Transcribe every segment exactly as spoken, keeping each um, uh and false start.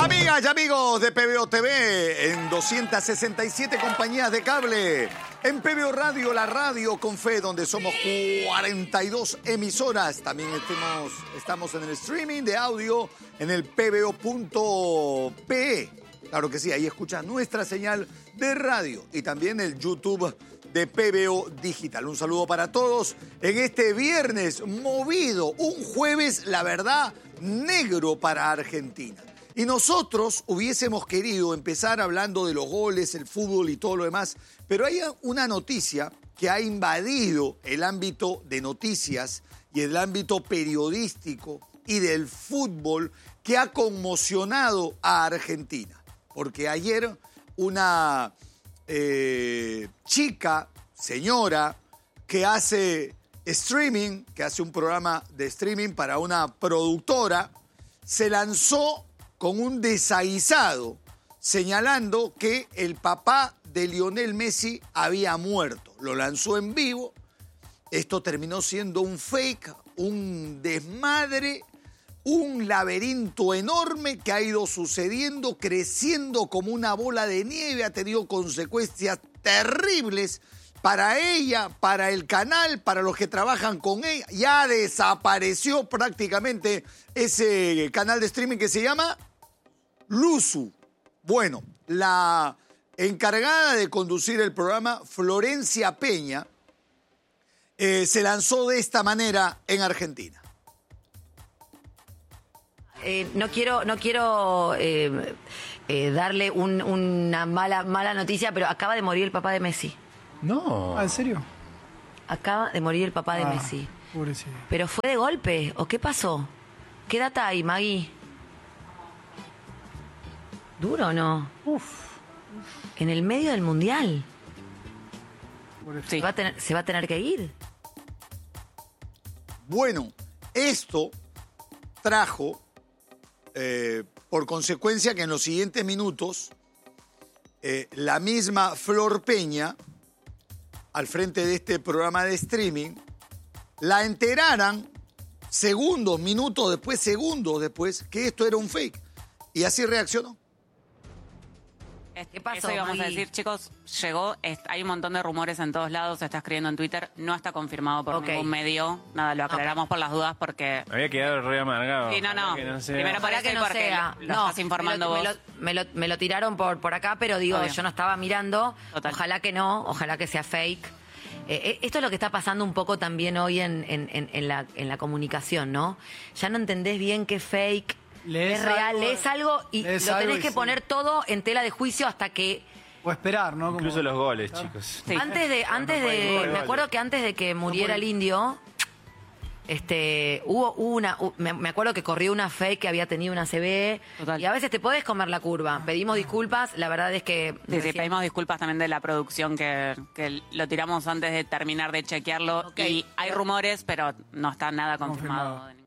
Amigas y amigos de P B O T V, en doscientas sesenta y siete compañías de cable, en P B O Radio, la radio con fe, donde somos cuarenta y dos emisoras. También estemos, estamos en el streaming de audio en el P B O punto P. Claro que sí, ahí escuchas nuestra señal de radio y también el YouTube de P B O Digital. Un saludo para todos en este viernes movido, un jueves, la verdad, negro para Argentina. Y nosotros hubiésemos querido empezar hablando de los goles, el fútbol y todo lo demás, pero hay una noticia que ha invadido el ámbito de noticias y el ámbito periodístico y del fútbol que ha conmocionado a Argentina. Porque ayer una eh, chica, señora, que hace streaming, que hace un programa de streaming para una productora, se lanzó con un desaguisado, señalando que el papá de Lionel Messi había muerto. Lo lanzó en vivo. Esto terminó siendo un fake, un desmadre, un laberinto enorme que ha ido sucediendo, creciendo como una bola de nieve, ha tenido consecuencias terribles para ella, para el canal, para los que trabajan con ella. Ya desapareció prácticamente ese canal de streaming que se llama Luzu. Bueno, la encargada de conducir el programa, Florencia Peña, eh, se lanzó de esta manera en Argentina. Eh, no quiero, no quiero eh, eh, darle un, una mala, mala noticia, pero acaba de morir el papá de Messi. No. Ah, ¿en serio? Acaba de morir el papá de Ah, Messi. pobrecito. ¿Pero fue de golpe o qué pasó? ¿Qué data hay, Maggie? ¿Duro o no? Uf. En el medio del mundial. Pobrecito. ¿Se va a tener, se va a tener que ir? Bueno, esto trajo, eh, por consecuencia, que en los siguientes minutos, eh, la misma Flor Peña, al frente de este programa de streaming, la enteraran segundos, minutos después, segundos después, que esto era un fake. Y así reaccionó. ¿Qué pasó, Eso íbamos a Maggie? decir, chicos, llegó, es- hay un montón de rumores en todos lados, se está escribiendo en Twitter, no está confirmado por Ok. ningún medio, nada, lo aclaramos por las dudas porque... Había quedado re amargado. Sí, no, no, Que no sea- primero por Ojalá eso que y no porque sea. lo No, estás informando me lo, vos. Me lo, me lo- me lo tiraron por, por acá, pero digo, Obvio. yo no estaba mirando. Total. Ojalá que no, ojalá que sea fake. Eh, eh, esto es lo que está pasando un poco también hoy en, en, en, en la, en la comunicación, ¿no? Ya no entendés bien qué es fake, Lees es real, algo, lees algo y lees lo algo tenés y que sí. poner todo en tela de juicio hasta que... O esperar, ¿no? Como- Incluso los goles, Claro. chicos. Sí. Antes de, antes no puede de, igual. me acuerdo que antes de que muriera el indio, este, hubo una, hu- me, me acuerdo que corrió una fake que había tenido una C B Total. y a veces te podés comer la curva. Pedimos disculpas, la verdad es que Sí, sí, recién- pedimos disculpas también de la producción que, que lo tiramos antes de terminar de chequearlo. Ok. Y hay rumores, pero no está nada Confirmado. confirmado.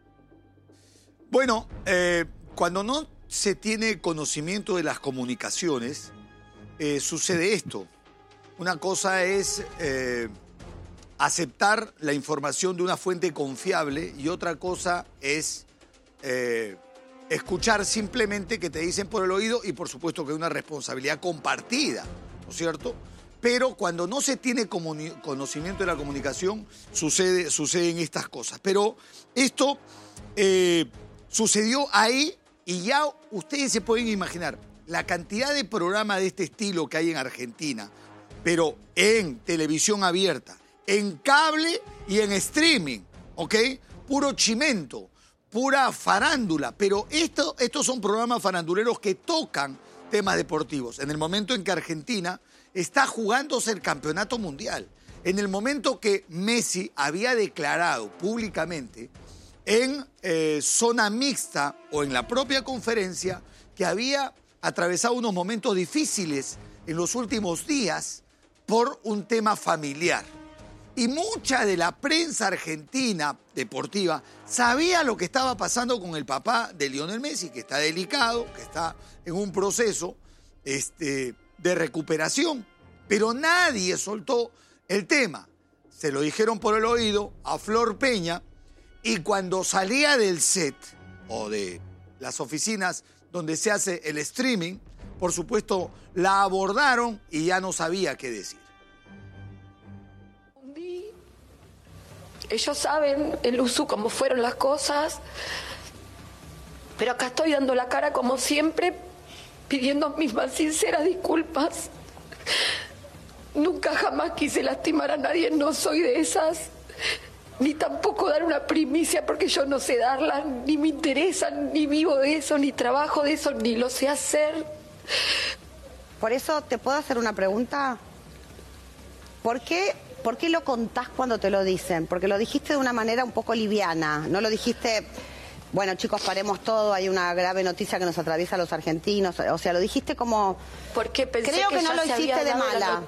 Bueno, eh, cuando no se tiene conocimiento de las comunicaciones, eh, sucede esto. Una cosa es eh, aceptar la información de una fuente confiable y otra cosa es eh, escuchar simplemente que te dicen por el oído y por supuesto que hay una responsabilidad compartida, ¿no es cierto? Pero cuando no se tiene comuni- conocimiento de la comunicación, sucede, suceden estas cosas. Pero esto eh, sucedió ahí y ya ustedes se pueden imaginar la cantidad de programas de este estilo que hay en Argentina, pero en televisión abierta, en cable y en streaming, ¿ok? Puro chimento, pura farándula, pero esto, estos son programas faranduleros que tocan temas deportivos. En el momento en que Argentina está jugándose el campeonato mundial, en el momento que Messi había declarado públicamente en eh, zona mixta o en la propia conferencia que había atravesado unos momentos difíciles en los últimos días por un tema familiar. Y mucha de la prensa argentina deportiva sabía lo que estaba pasando con el papá de Lionel Messi, que está delicado, que está en un proceso este, de recuperación. Pero nadie soltó el tema. Se lo dijeron por el oído a Flor Peña y cuando salía del set o de las oficinas donde se hace el streaming, por supuesto, la abordaron y ya no sabía qué decir. Ellos saben, el Luzu, cómo fueron las cosas, pero acá estoy dando la cara como siempre, pidiendo mis más sinceras disculpas. Nunca jamás quise lastimar a nadie, no soy de esas, ni tampoco dar una primicia porque yo no sé darla, ni me interesa, ni vivo de eso, ni trabajo de eso, ni lo sé hacer. Por eso, ¿te puedo hacer una pregunta? ¿Por qué, ¿Por qué lo contás cuando te lo dicen? Porque lo dijiste de una manera un poco liviana, no lo dijiste... Bueno, chicos, paremos todo, hay una grave noticia que nos atraviesa a los argentinos. O sea, lo dijiste como... Porque pensé Creo que, que no ya lo se hiciste había de dado la mala. no-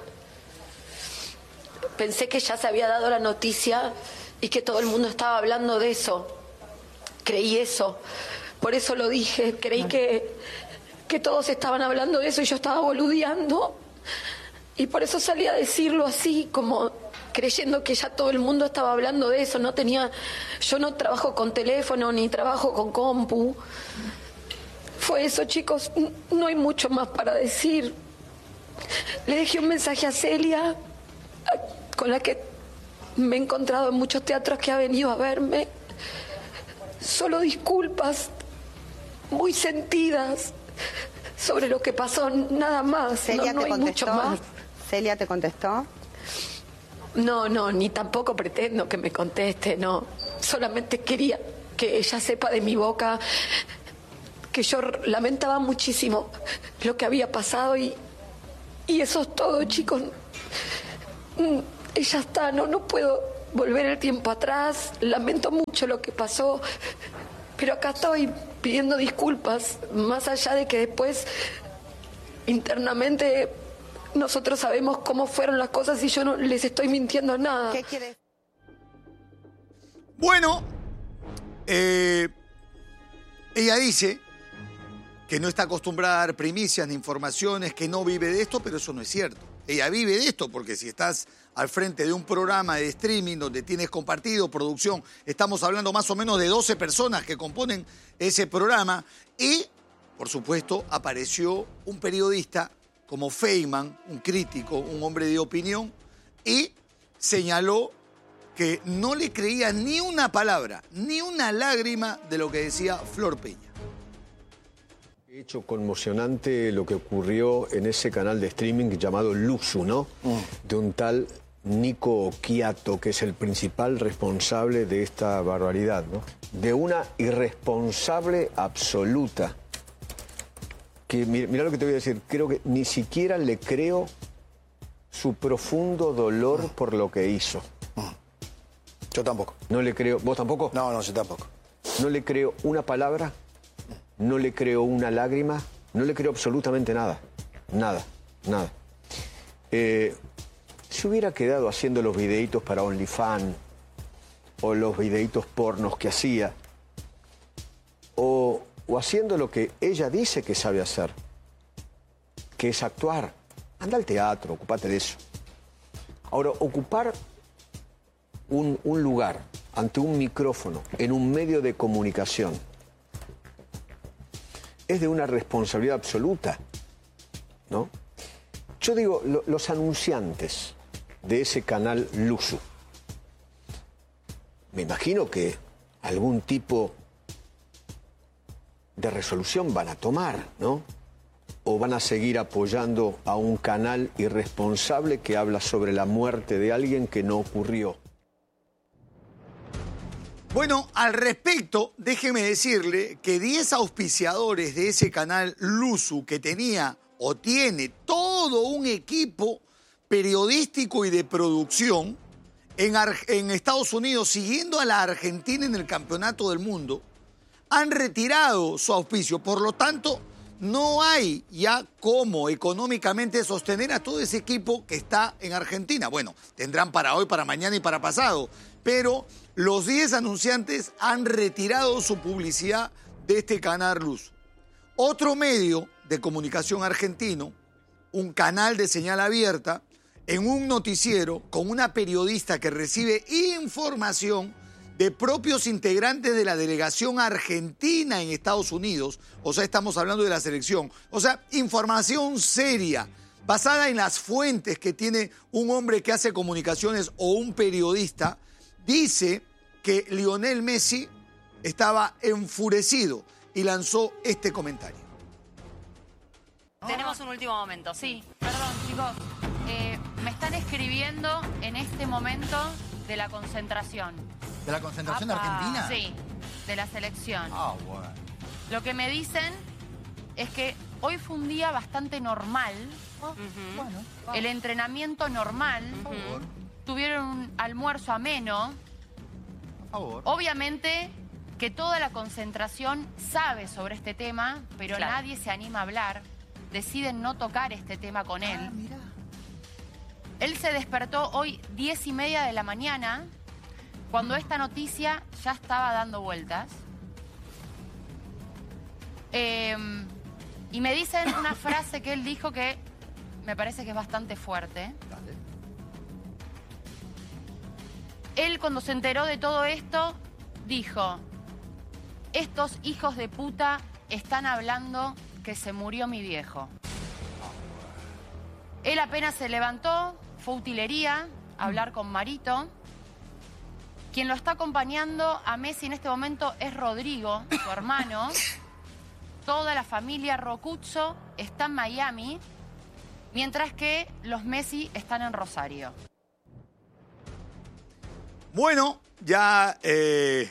Pensé que ya se había dado la noticia y que todo el mundo estaba hablando de eso. Creí eso. Por eso lo dije. Creí que, que todos estaban hablando de eso y yo estaba boludeando. Y por eso salí a decirlo así, como... creyendo que ya todo el mundo estaba hablando de eso. No tenía, yo no trabajo con teléfono ni trabajo con compu. Fue eso, chicos, no hay mucho más para decir. Le dejé un mensaje a Celia, con la que me he encontrado en muchos teatros, que ha venido a verme. Solo disculpas muy sentidas sobre lo que pasó, nada más. Celia no, no te hay mucho contestó. más. Celia te contestó. No, no, ni tampoco pretendo que me conteste, no. Solamente quería que ella sepa de mi boca que yo lamentaba muchísimo lo que había pasado y, y eso es todo, chicos. Mm, Ella está, no, no puedo volver el tiempo atrás. Lamento mucho lo que pasó, pero acá estoy pidiendo disculpas, más allá de que después internamente... Nosotros sabemos cómo fueron las cosas y yo no les estoy mintiendo nada. ¿Qué quieres? Bueno, eh, ella dice que no está acostumbrada a dar primicias ni informaciones, que no vive de esto, pero eso no es cierto. Ella vive de esto porque si estás al frente de un programa de streaming donde tienes compartido, producción, estamos hablando más o menos de doce personas que componen ese programa y, por supuesto, apareció un periodista como Feynman, un crítico, un hombre de opinión, y señaló que no le creía ni una palabra, ni una lágrima de lo que decía Flor Peña. Hecho conmocionante lo que ocurrió en ese canal de streaming llamado Luzu, ¿no? Mm. De un tal Nico Occhiato, que es el principal responsable de esta barbaridad, ¿no? De una irresponsable absoluta. Que mira lo que te voy a decir, creo que ni siquiera le creo su profundo dolor mm. por lo que hizo. Mm. Yo tampoco. No le creo, ¿vos tampoco? No, no, yo tampoco. No le creo una palabra, no le creo una lágrima, no le creo absolutamente nada. Nada, nada. Eh, si hubiera quedado haciendo los videitos para OnlyFans, o los videitos pornos que hacía, o... o haciendo lo que ella dice que sabe hacer, que es actuar. Anda al teatro, ocupate de eso. Ahora, ocupar un, un lugar ante un micrófono, en un medio de comunicación, es de una responsabilidad absoluta, ¿no? Yo digo, lo, los anunciantes de ese canal Luzu, me imagino que algún tipo de resolución van a tomar, ¿no? O van a seguir apoyando a un canal irresponsable que habla sobre la muerte de alguien que no ocurrió. Bueno, al respecto, déjeme decirle que diez auspiciadores de ese canal Luzu, que tenía o tiene todo un equipo periodístico y de producción en, Ar- en Estados Unidos, siguiendo a la Argentina en el Campeonato del Mundo, han retirado su auspicio. Por lo tanto, no hay ya cómo económicamente sostener a todo ese equipo que está en Argentina. Bueno, tendrán para hoy, para mañana y para pasado, pero los diez anunciantes han retirado su publicidad de este canal Luz. Otro medio de comunicación argentino, un canal de señal abierta, en un noticiero con una periodista que recibe información de propios integrantes de la delegación argentina en Estados Unidos. O sea, estamos hablando de la selección. O sea, información seria, basada en las fuentes que tiene un hombre que hace comunicaciones o un periodista, dice que Lionel Messi estaba enfurecido y lanzó este comentario. Tenemos un último momento, sí. Perdón, chicos. Eh, me están escribiendo en este momento de la concentración. ¿De la concentración de Apa, Argentina? Sí, de la selección. Ah, bueno. Lo que me dicen es que hoy fue un día bastante normal. Ah, Ujú. bueno. El entrenamiento normal. Por favor. Tuvieron un almuerzo ameno. Por favor. Obviamente que toda la concentración sabe sobre este tema, pero Claro. nadie se anima a hablar. Deciden no tocar este tema con él. Ah, mirá. Él se despertó hoy diez y media de la mañana, cuando esta noticia ya estaba dando vueltas. Eh, y me dicen una frase que él dijo que me parece que es bastante fuerte. Dale. Él, cuando se enteró de todo esto, dijo: estos hijos de puta están hablando que se murió mi viejo. Él apenas se levantó, fue a utilería a hablar con Marito. Quien lo está acompañando a Messi en este momento es Rodrigo, su hermano. Toda la familia Rocuzzo está en Miami, mientras que los Messi están en Rosario. Bueno, ya eh,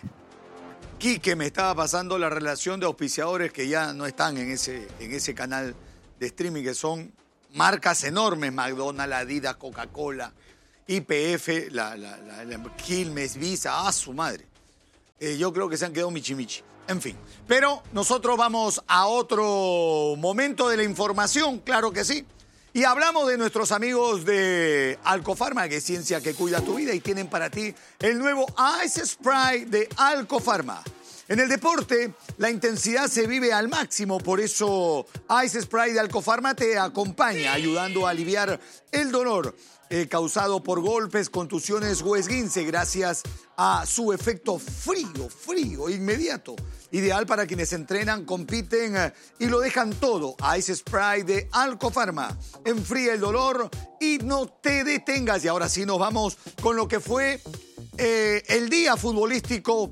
Quique me estaba pasando la relación de auspiciadores que ya no están en ese, en ese canal de streaming, que son marcas enormes: McDonald's, Adidas, Coca-Cola, Y P F, la, la, la, la Quilmes, Visa, a su madre. Eh, yo creo que se han quedado michimichi. En fin, pero nosotros vamos a otro momento de la información, claro que sí. Y hablamos de nuestros amigos de Alcofarma, que es ciencia que cuida tu vida, y tienen para ti el nuevo Ice Spray de Alcofarma. En el deporte, la intensidad se vive al máximo, por eso Ice Spray de Alcofarma te acompaña, ayudando a aliviar el dolor eh, causado por golpes, contusiones o esguince, gracias a su efecto frío, frío, inmediato. Ideal para quienes entrenan, compiten eh, y lo dejan todo. Ice Spray de Alcofarma. Enfría el dolor y no te detengas. Y ahora sí nos vamos con lo que fue eh, el día futbolístico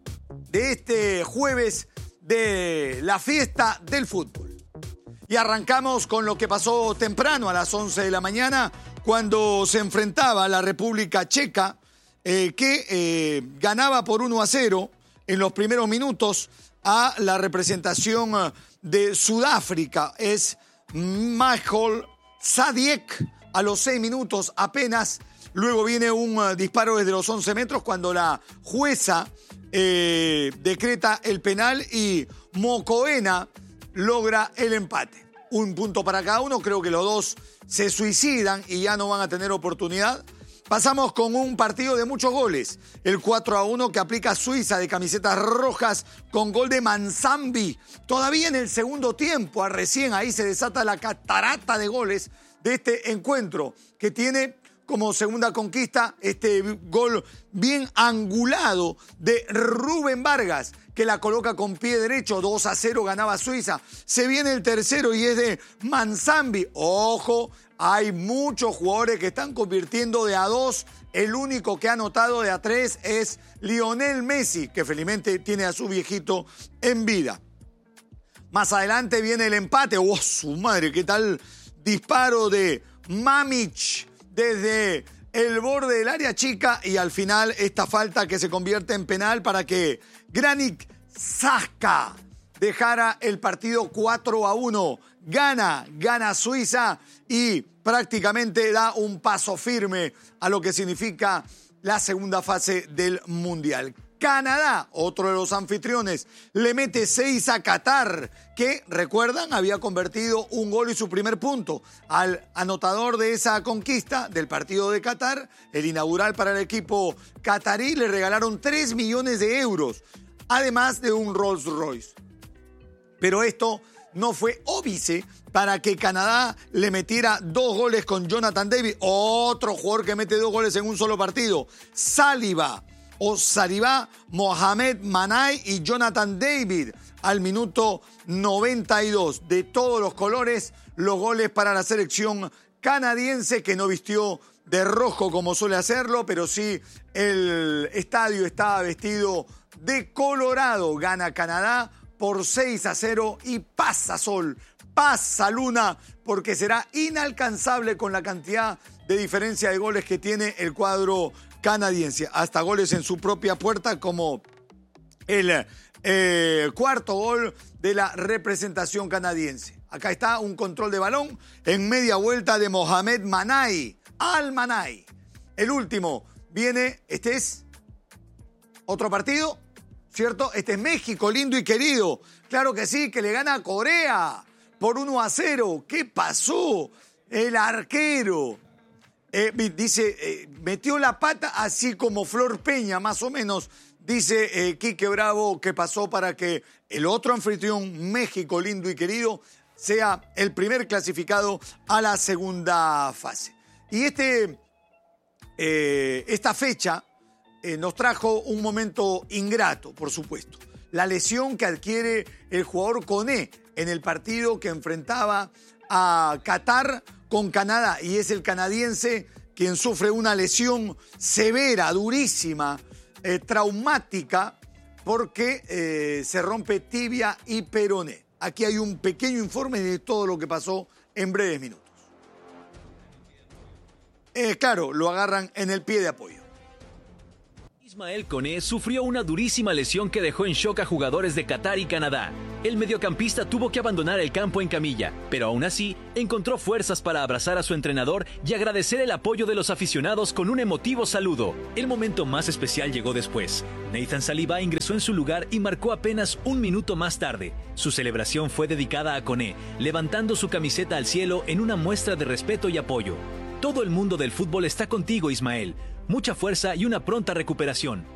de este jueves de la fiesta del fútbol. Y arrancamos con lo que pasó temprano a las once de la mañana, cuando se enfrentaba a la República Checa, eh, que eh, ganaba por uno a cero en los primeros minutos a la representación de Sudáfrica. Es Michael Sadiek a los seis minutos apenas. Luego viene un uh, disparo desde los once metros cuando la jueza eh, decreta el penal y Mokoena logra el empate. Un punto para cada uno. Creo que los dos se suicidan y ya no van a tener oportunidad. Pasamos con un partido de muchos goles. El cuatro a uno que aplica Suiza de camisetas rojas con gol de Manzambi. Todavía en el segundo tiempo, a recién ahí se desata la catarata de goles de este encuentro, que tiene como segunda conquista este gol bien angulado de Rubén Vargas, que la coloca con pie derecho. dos a cero ganaba Suiza. Se viene el tercero y es de Manzambi. Ojo, hay muchos jugadores que están convirtiendo de a dos. El único que ha anotado de a tres es Lionel Messi, que felizmente tiene a su viejito en vida. Más adelante viene el empate. ¡Oh, su madre! ¿Qué tal disparo de Mamić desde el borde del área chica? Y al final esta falta que se convierte en penal para que Granit Xhaka dejara el partido cuatro a uno. Gana, gana Suiza y prácticamente da un paso firme a lo que significa la segunda fase del Mundial. Canadá, otro de los anfitriones, le mete seis a Qatar, que, recuerdan, había convertido un gol y su primer punto. Al anotador de esa conquista del partido de Qatar, el inaugural para el equipo qatarí, le regalaron tres millones de euros, además de un Rolls Royce. Pero esto no fue óbice para que Canadá le metiera dos goles con Jonathan David, otro jugador que mete dos goles en un solo partido. Saliba Osaribá, Mohamed Manay y Jonathan David al minuto noventa y dos. De todos los colores, los goles para la selección canadiense, que no vistió de rojo como suele hacerlo, pero sí el estadio estaba vestido de colorado. Gana Canadá por seis a cero y pasa sol, pasa luna, porque será inalcanzable con la cantidad de diferencia de goles que tiene el cuadro canadiense. Hasta goles en su propia puerta, como el eh, cuarto gol de la representación canadiense. Acá está un control de balón en media vuelta de Mohamed Manay. Al Manay. El último viene, este es otro partido, ¿cierto? Este es México, lindo y querido. Claro que sí, que le gana a Corea por uno a cero. ¿Qué pasó? El arquero. Eh, dice, eh, metió la pata así como Flor Peña, más o menos, dice eh, Quique Bravo, que pasó para que el otro anfitrión, México, lindo y querido, sea el primer clasificado a la segunda fase. Y este, eh, esta fecha eh, nos trajo un momento ingrato, por supuesto. La lesión que adquiere el jugador Koné en el partido que enfrentaba a Qatar con Canadá. Y es el canadiense quien sufre una lesión severa, durísima, eh, traumática, porque eh, se rompe tibia y peroné. Aquí hay un pequeño informe de todo lo que pasó en breves minutos. Eh, claro, lo agarran en el pie de apoyo. Ismael Koné sufrió una durísima lesión que dejó en shock a jugadores de Qatar y Canadá. El mediocampista tuvo que abandonar el campo en camilla, pero aún así encontró fuerzas para abrazar a su entrenador y agradecer el apoyo de los aficionados con un emotivo saludo. El momento más especial llegó después. Nathan Saliba ingresó en su lugar y marcó apenas un minuto más tarde. Su celebración fue dedicada a Koné, levantando su camiseta al cielo en una muestra de respeto y apoyo. Todo el mundo del fútbol está contigo, Ismael. Mucha fuerza y una pronta recuperación.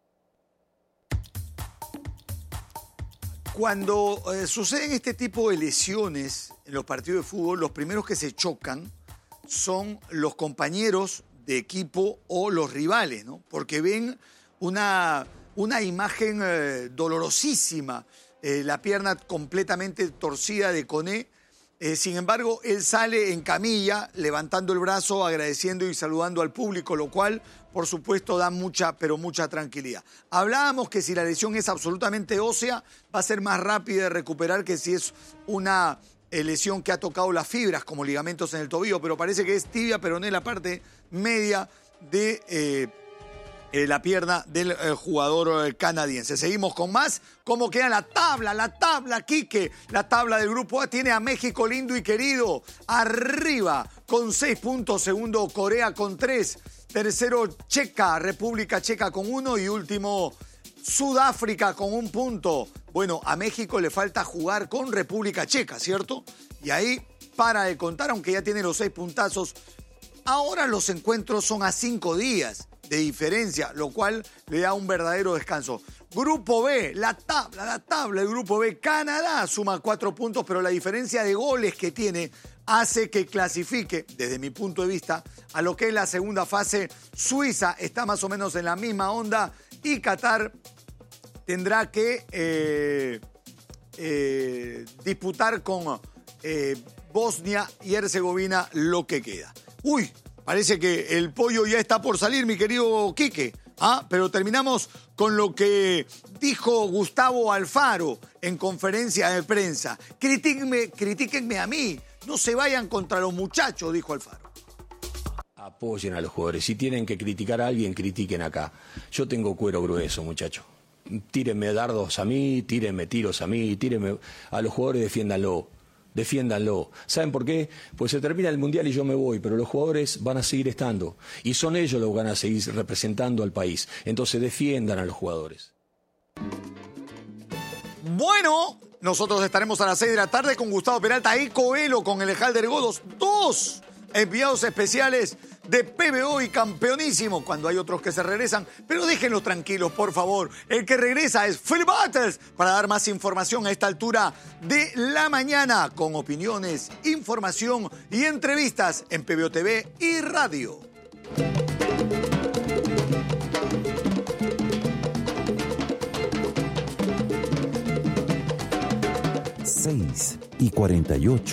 Cuando eh, suceden este tipo de lesiones en los partidos de fútbol, los primeros que se chocan son los compañeros de equipo o los rivales, ¿no? Porque ven una, una imagen eh, dolorosísima, eh, la pierna completamente torcida de Koné. Eh, sin embargo, él sale en camilla, levantando el brazo, agradeciendo y saludando al público, lo cual, por supuesto, da mucha, pero mucha tranquilidad. Hablábamos que si la lesión es absolutamente ósea, va a ser más rápida de recuperar que si es una eh, lesión que ha tocado las fibras, como ligamentos en el tobillo, pero parece que es tibia, pero no en la parte media de eh, eh, la pierna del eh, jugador eh, canadiense. Seguimos con más. ¿Cómo queda la tabla? La tabla, Quique. La tabla del Grupo A tiene a México, lindo y querido, arriba con seis puntos. Segundo, Corea con tres. Tercero, Checa, República Checa con uno. Y último, Sudáfrica con un punto. Bueno, a México le falta jugar con República Checa, ¿cierto? Y ahí para de contar, aunque ya tiene los seis puntazos. Ahora los encuentros son a cinco días de diferencia, lo cual le da un verdadero descanso. Grupo B, la tabla, la tabla del Grupo B. Canadá suma cuatro puntos, pero la diferencia de goles que tiene hace que clasifique, desde mi punto de vista, a lo que es la segunda fase. Suiza está más o menos en la misma onda y Qatar tendrá que eh, eh, disputar con eh, Bosnia y Herzegovina lo que queda. Uy, parece que el pollo ya está por salir, mi querido Quique. Ah, pero terminamos con lo que dijo Gustavo Alfaro en conferencia de prensa. Critíquenme, critíquenme a mí, no se vayan contra los muchachos, dijo Alfaro. Apoyen a los jugadores. Si tienen que criticar a alguien, critiquen acá. Yo tengo cuero grueso, muchachos. Tírenme dardos a mí, tírenme tiros a mí, tírenme a los jugadores, defiéndanlo. Defiéndanlo. ¿Saben por qué? Pues se termina el Mundial y yo me voy, pero los jugadores van a seguir estando. Y son ellos los que van a seguir representando al país. Entonces defiendan a los jugadores. Bueno, nosotros estaremos a las seis de la tarde con Gustavo Peralta y Coelho con el Ejalder Godos. Dos enviados especiales de P B O y Campeonísimo, cuando hay otros que se regresan, pero déjenlos tranquilos, por favor. El que regresa es Phil Butters para dar más información a esta altura de la mañana, con opiniones, información y entrevistas en P B O T V y radio. seis y cuarenta y ocho.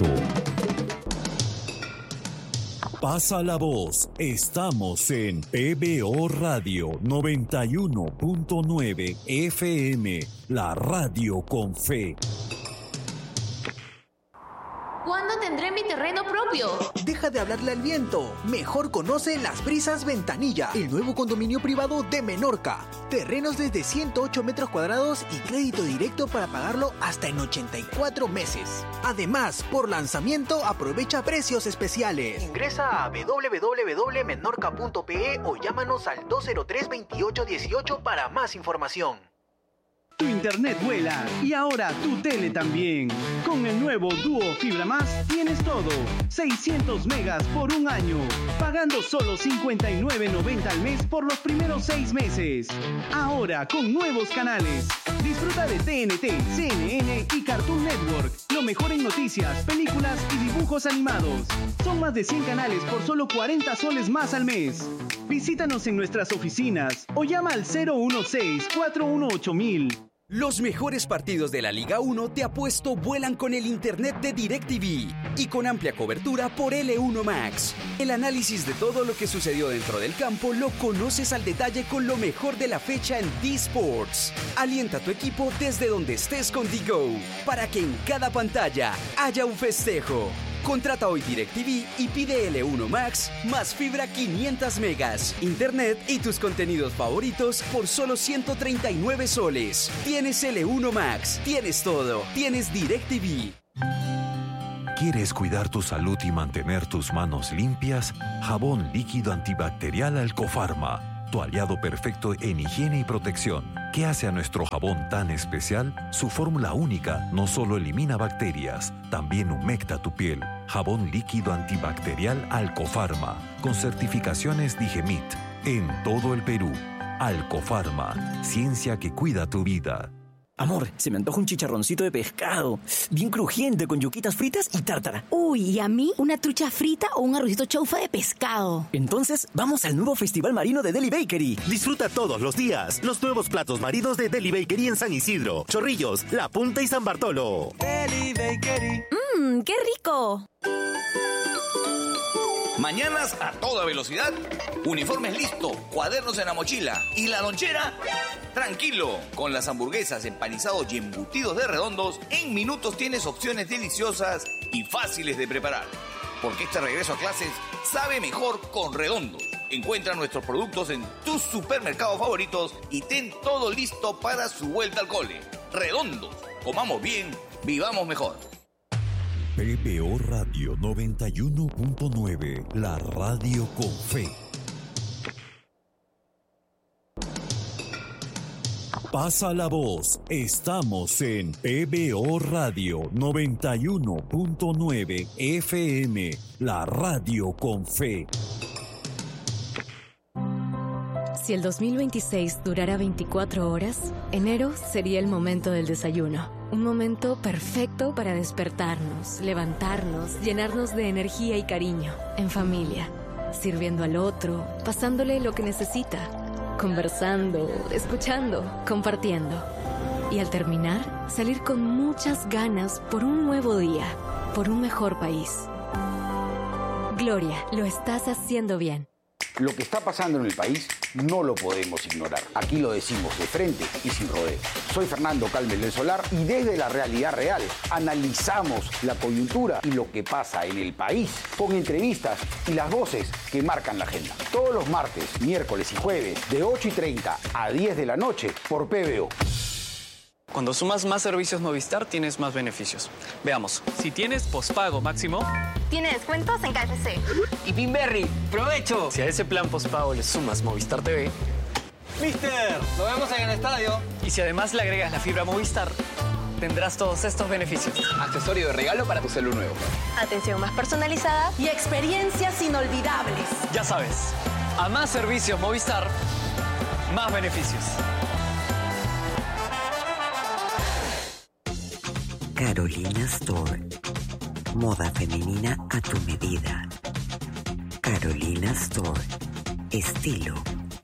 Pasa la voz. Estamos en P B O Radio noventa y uno punto nueve F M, la radio con fe. ¿Cuándo tendré mi terreno propio? Deja de hablarle al viento. Mejor conoce Las Brisas Ventanilla, el nuevo condominio privado de Menorca. Terrenos desde ciento ocho metros cuadrados y crédito directo para pagarlo hasta en ochenta y cuatro meses. Además, por lanzamiento aprovecha precios especiales. Ingresa a w w w punto menorca punto p e o llámanos al dos cero tres, veintiocho dieciocho para más información. Tu internet vuela y ahora tu tele también. Con el nuevo Duo Fibra Más tienes todo. seiscientos megas por un año. Pagando solo cincuenta y nueve noventa al mes por los primeros seis meses. Ahora con nuevos canales. Disfruta de T N T, C N N y Cartoon Network. Lo mejor en noticias, películas y dibujos animados. Son más de cien canales por solo cuarenta soles más al mes. Visítanos en nuestras oficinas o llama al cero uno seis, cuatro uno ocho mil. Los mejores partidos de la Liga uno de apuesto vuelan con el internet de DirecTV y con amplia cobertura por L uno Max. El análisis de todo lo que sucedió dentro del campo lo conoces al detalle con lo mejor de la fecha en D-Sports. Alienta a tu equipo desde donde estés con D-Go para que en cada pantalla haya un festejo. Contrata hoy DirecTV y pide L uno Max más fibra quinientos megas, internet y tus contenidos favoritos por solo ciento treinta y nueve soles. Tienes L uno Max, tienes todo, tienes DirecTV. ¿Quieres cuidar tu salud y mantener tus manos limpias? Jabón líquido antibacterial Alcofarma. Tu aliado perfecto en higiene y protección. ¿Qué hace a nuestro jabón tan especial? Su fórmula única no solo elimina bacterias, también humecta tu piel. Jabón líquido antibacterial Alcofarma, con certificaciones Digemit, en todo el Perú. Alcofarma, ciencia que cuida tu vida. Amor, se me antoja un chicharroncito de pescado, bien crujiente, con yuquitas fritas y tártara. Uy, ¿y a mí una trucha frita o un arrocito chaufa de pescado? Entonces, vamos al nuevo Festival Marino de Deli Bakery. Disfruta todos los días los nuevos platos marinos de Deli Bakery en San Isidro, Chorrillos, La Punta y San Bartolo. Deli Bakery. Mmm, ¡qué rico! Mañanas a toda velocidad, uniformes listo, cuadernos en la mochila y la lonchera, tranquilo. Con las hamburguesas, empanizados y embutidos de Redondos, en minutos tienes opciones deliciosas y fáciles de preparar. Porque este regreso a clases sabe mejor con Redondos. Encuentra nuestros productos en tus supermercados favoritos y ten todo listo para su vuelta al cole. Redondos, comamos bien, vivamos mejor. P B O Radio noventa y uno punto nueve, la radio con fe. Pasa la voz. Estamos en P B O Radio noventa y uno punto nueve F M, la radio con fe. Si el dos mil veintiséis durara veinticuatro horas, enero sería el momento del desayuno. Un momento perfecto para despertarnos, levantarnos, llenarnos de energía y cariño, en familia, sirviendo al otro, pasándole lo que necesita, conversando, escuchando, compartiendo. Y al terminar, salir con muchas ganas por un nuevo día, por un mejor país. Gloria, lo estás haciendo bien. Lo que está pasando en el país no lo podemos ignorar. Aquí lo decimos de frente y sin rodeos. Soy Fernando Calmes del Solar y desde la realidad real analizamos la coyuntura y lo que pasa en el país con entrevistas y las voces que marcan la agenda. Todos los martes, miércoles y jueves de ocho y treinta a diez de la noche por P B O. Cuando sumas más servicios Movistar, tienes más beneficios. Veamos. Si tienes pospago máximo, tiene descuentos en K F C. Y Pinberry, ¡provecho! Si a ese plan pospago le sumas Movistar T V, ¡Mister! ¡Lo vemos en el estadio! Y si además le agregas la fibra Movistar, tendrás todos estos beneficios. Accesorio de regalo para tu celular nuevo. Atención más personalizada y experiencias inolvidables. Ya sabes, a más servicios Movistar, más beneficios. Carolina Store. Moda femenina a tu medida. Carolina Store. Estilo.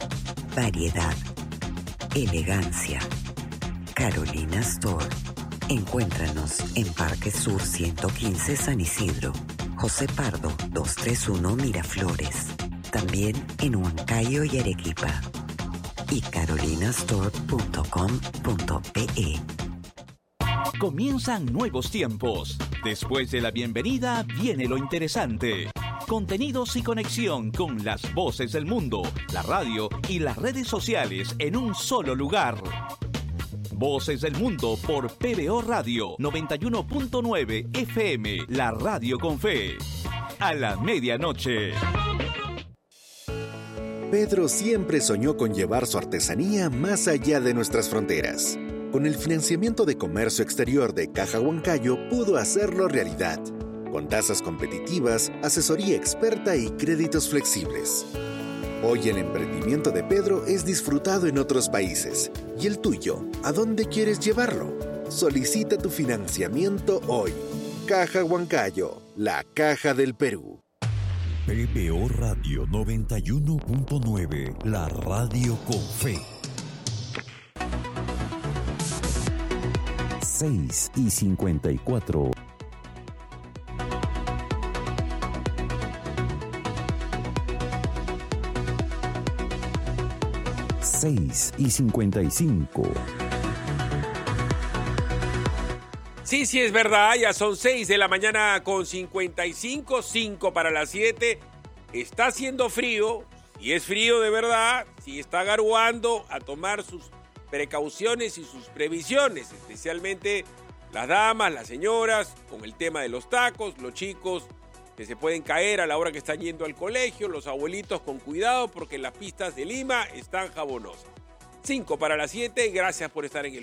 Variedad. Elegancia. Carolina Store. Encuéntranos en Parque Sur ciento quince San Isidro, José Pardo doscientos treinta y uno Miraflores, también en Huancayo y Arequipa, y carolinastore punto com punto pe. Comienzan nuevos tiempos. Después de la bienvenida viene lo interesante. Contenidos y conexión con las voces del mundo, la radio y las redes sociales en un solo lugar. Voces del Mundo por P B O Radio noventa y uno punto nueve F M, la radio con fe. A la medianoche. Pedro siempre soñó con llevar su artesanía más allá de nuestras fronteras. Con el financiamiento de comercio exterior de Caja Huancayo pudo hacerlo realidad, con tasas competitivas, asesoría experta y créditos flexibles. Hoy el emprendimiento de Pedro es disfrutado en otros países. ¿Y el tuyo? ¿A dónde quieres llevarlo? Solicita tu financiamiento hoy. Caja Huancayo, la caja del Perú. P B O Radio noventa y uno punto nueve, la radio con fe. seis y cincuenta y cuatro. seis y cincuenta y cinco. Sí, sí, es verdad, ya son seis de la mañana con cincuenta y cinco, cinco para las siete. Está haciendo frío, si es frío de verdad, si está garuando, a tomar sus precauciones y sus previsiones, especialmente las damas, las señoras, con el tema de los tacos, los chicos que se pueden caer a la hora que están yendo al colegio, los abuelitos con cuidado porque las pistas de Lima están jabonosas. cinco para las siete, gracias por estar en el